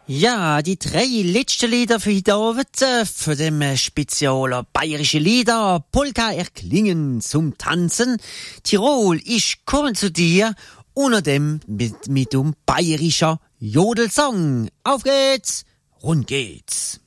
Ja, die 3 letzten Lieder für heute Abend, für dem speziellen bayerischen Lieder, Polka erklingen zum Tanzen. Tirol, ich komme zu dir, unter dem mit bayerischer Jodelsong. Auf geht's, rund geht's.